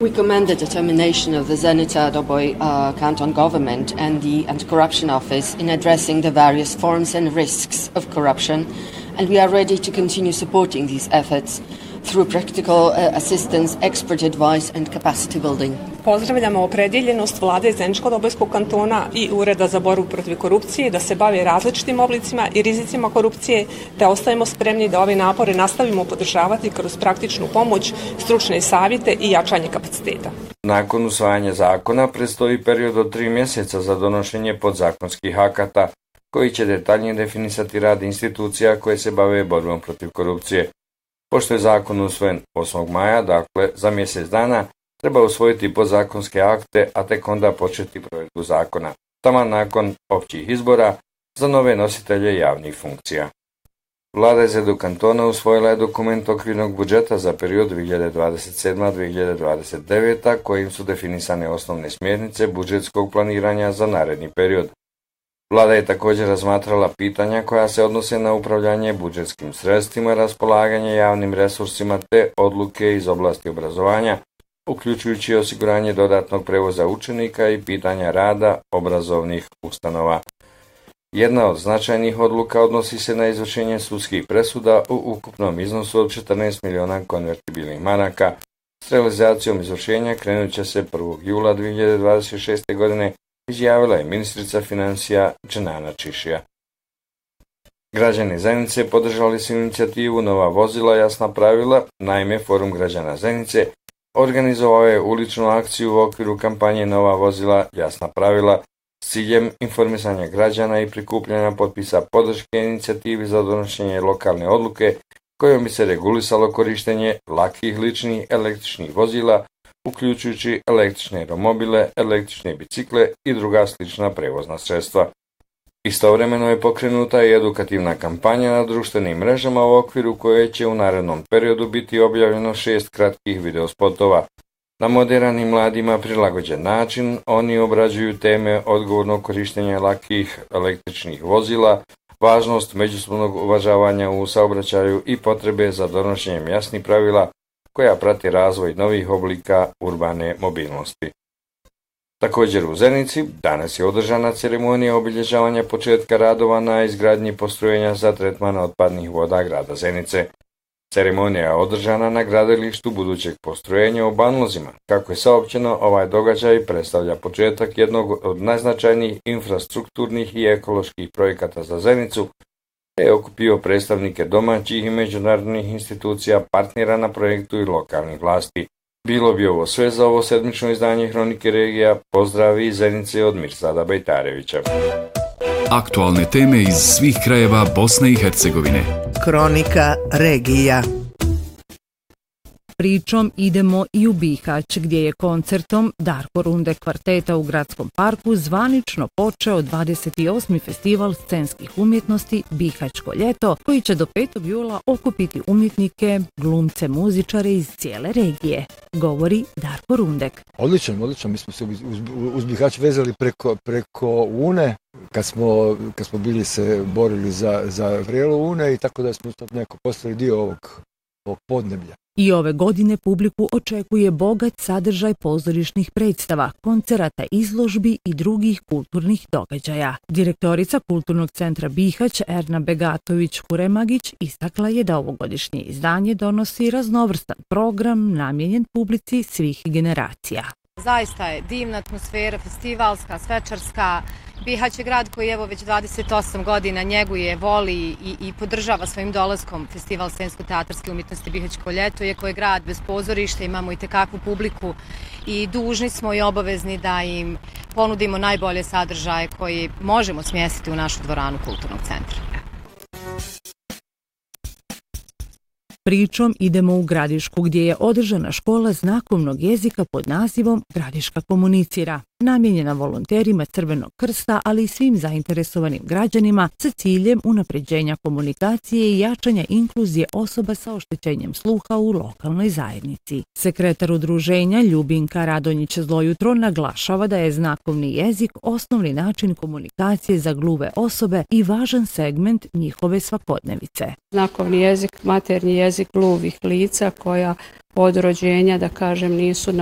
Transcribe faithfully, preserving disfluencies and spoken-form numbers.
We commend the determination of the Zenica Doboj uh, canton government and the Anti-Corruption Office in addressing the various forms and risks of corruption, and we are ready to continue supporting these efforts through practical uh, assistance, expert advice and capacity building. Pozdravljamo opredjeljenost vlade Zeničko-Dobojskog kantona i Ureda za borbu protiv korupcije da se bave različitim oblicima i rizicima korupcije, te ostajemo spremni da ove napore nastavimo podržavati kroz praktičnu pomoć, stručne savjete i jačanje kapaciteta. Nakon usvajanja zakona predstoji period od tri mjeseca za donošenje podzakonskih akata koji će detaljnije definisati rad institucija koje se bave borbom protiv korupcije. Pošto je zakon usvojen osmog maja, dakle za mjesec dana, treba usvojiti podzakonske akte, a tek onda početi provedbu zakona, taman nakon općih izbora za nove nositelje javnih funkcija. Vlada iz Edu kantona usvojila je dokument okvirnog budžeta za period dvije hiljade dvadeset sedma do dvije hiljade dvadeset deveta kojim su definisane osnovne smjernice budžetskog planiranja za naredni period. Vlada je također razmatrala pitanja koja se odnose na upravljanje budžetskim sredstvima, raspolaganje javnim resursima te odluke iz oblasti obrazovanja, uključujući osiguranje dodatnog prevoza učenika i pitanja rada obrazovnih ustanova. Jedna od značajnih odluka odnosi se na izvršenje sudskih presuda u ukupnom iznosu od četrnaest miliona konvertibilnih maraka. S realizacijom izvršenja krenut će se prvog jula dvije hiljade dvadeset šeste. godine, izjavila je ministrica financija Dženana Čišija. Građani Zenice podržali su inicijativu Nova vozila, jasna pravila. Naime, Forum građana Zenice organizovao je uličnu akciju u okviru kampanje Nova vozila, jasna pravila s ciljem informisanja građana i prikupljanja potpisa podrške inicijativi za donošenje lokalne odluke kojom bi se regulisalo korištenje lakih ličnih električnih vozila, uključujući električne romobile, električne bicikle i druga slična prevozna sredstva. Istovremeno je pokrenuta i edukativna kampanja na društvenim mrežama u okviru koje će u narednom periodu biti objavljeno šest kratkih videospotova. Na moderan i mladima prilagođen način oni obrađuju teme odgovornog korištenja lakih električnih vozila, važnost međusobnog uvažavanja u saobraćaju i potrebe za donošenjem jasnih pravila koja prati razvoj novih oblika urbane mobilnosti. Također u Zenici danas je održana ceremonija obilježavanja početka radova na izgradnji postrojenja za tretman otpadnih voda grada Zenice. Ceremonija je održana na gradilištu budućeg postrojenja u Banlozima. Kako je saopćeno, ovaj događaj predstavlja početak jednog od najznačajnijih infrastrukturnih i ekoloških projekata za Zenicu, te je okupio predstavnike domaćih i međunarodnih institucija, partnera na projektu i lokalnih vlasti. Bilo bi ovo sve za ovo sedmično izdanje Hronike regija. Pozdravi iz Zenice od Mirsada Bajtarevića. Aktualne teme iz svih krajeva Bosne i Hercegovine. Kronika regija. Pričom idemo i u Bihać, gdje je koncertom Darko Runde kvarteta u Gradskom parku zvanično počeo dvadeset osmi festival scenskih umjetnosti Bihaćko ljeto, koji će do petog jula okupiti umjetnike, glumce, muzičare iz cijele regije, govori Darko Rundek. Odličan, odličan. Mi smo se uz, uz Bihać vezali preko, preko Une, kad smo, kad smo bili se borili za, za vrelo Une i tako da smo neko postali dio ovog, ovog podneblja. I ove godine publiku očekuje bogat sadržaj pozorišnih predstava, koncerata, izložbi i drugih kulturnih događaja. Direktorica Kulturnog centra Bihać Erna Begatović-Huremagić istakla je da ovogodišnje izdanje donosi raznovrstan program namijenjen publici svih generacija. Zaista je divna atmosfera, festivalska, svečarska. Bihać je grad koji evo već dvadeset osam godina njeguje, voli i, i podržava svojim dolaskom Festival scensko-teatarske umjetnosti Bihaćko ljeto, iako je grad bez pozorišta, imamo i tekakvu publiku i dužni smo i obavezni da im ponudimo najbolje sadržaje koji možemo smjestiti u našu dvoranu Kulturnog centra. Pričom idemo u Gradišku, gdje je održana škola znakovnog jezika pod nazivom Gradiška komunicira, namijenjena volonterima Crvenog krsta, ali i svim zainteresovanim građanima sa ciljem unapređenja komunikacije i jačanja inkluzije osoba sa oštećenjem sluha u lokalnoj zajednici. Sekretar udruženja Ljubinka Radonjić-Zlojutro naglašava da je znakovni jezik osnovni način komunikacije za gluve osobe i važan segment njihove svakodnevice. Znakovni jezik, maternji jezik gluvih lica koja od rođenja, da kažem, nisu na